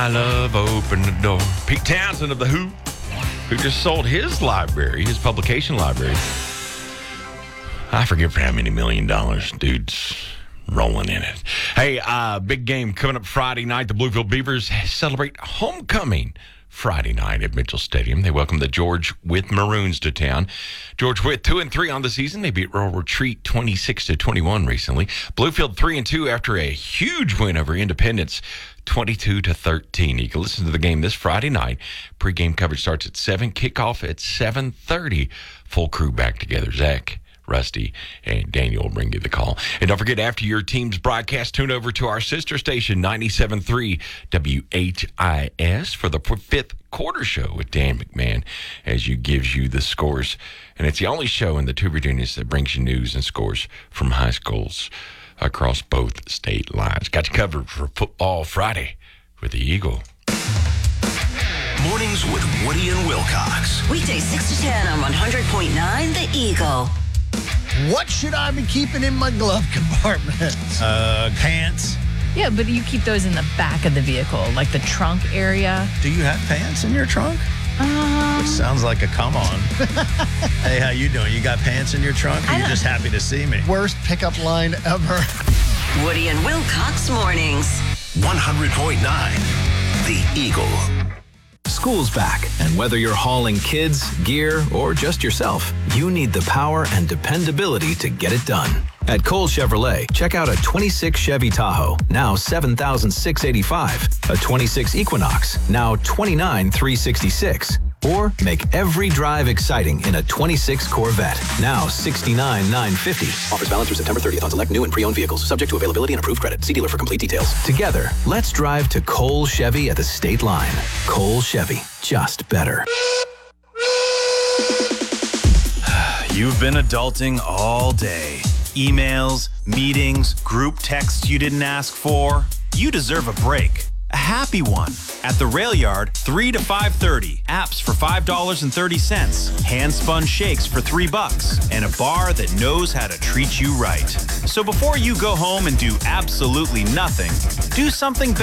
I love open the door. Pete Townsend of The who just sold his library, his publication library. I forget for how many $1 million. Dude's rolling in it. Hey, big game coming up Friday night. The Bluefield Beavers celebrate homecoming Friday night at Mitchell Stadium. They welcome the George Wythe Maroons to town. George Wythe 2-3 on the season. They beat Royal Retreat 26-21 recently. Bluefield 3-2 after a huge win over Independence 22-13. You can listen to the game this Friday night. Pre-game coverage starts at 7. Kickoff at 7:30. Full crew back together. Zach, Rusty, and Daniel will bring you the call. And don't forget, after your team's broadcast, tune over to our sister station, 97.3 WHIS, for the fifth quarter show with Dan McMahon as he gives you the scores. And it's the only show in the two Virginias that brings you news and scores from high schools across both state lines. Got you covered for Football Friday with the Eagle. Mornings with Woody and Wilcox. Weekdays 6 to 10 on 100.9 The Eagle. What should I be keeping in my glove compartment? Pants. Yeah, but you keep those in the back of the vehicle, like the trunk area. Do you have pants in your trunk? Which sounds like a come on. Hey, how you doing? You got pants in your trunk? Or are you just happy to see me? Worst pickup line ever. Woody and Wilcox mornings. 100.9 The Eagle. School's back, and whether you're hauling kids, gear, or just yourself, you need the power and dependability to get it done. At Cole Chevrolet, check out a 26 Chevy Tahoe, now $7,685, a 26 Equinox, now $29,366, or make every drive exciting in a 26 Corvette, now $69,950. Offers valid through September 30th on select new and pre-owned vehicles, subject to availability and approved credit. See dealer for complete details. Together, let's drive to Cole Chevy at the state line. Cole Chevy, just better. You've been adulting all day. Emails, meetings, group texts you didn't ask for. You deserve a break. A happy one. At the Rail Yard, 3 to 5:30. Apps for $5.30. Hand-spun shakes for $3. And a bar that knows how to treat you right. So before you go home and do absolutely nothing, do something better.